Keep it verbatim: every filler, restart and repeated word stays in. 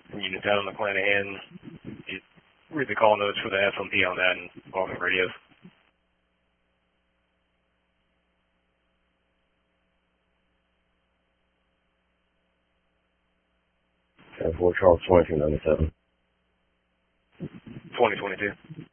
from Uniontown, McClanahan. You read the call notes for the F M P on that and walking radios. ten four Charles twenty-two ninety-seven. twenty twenty-two.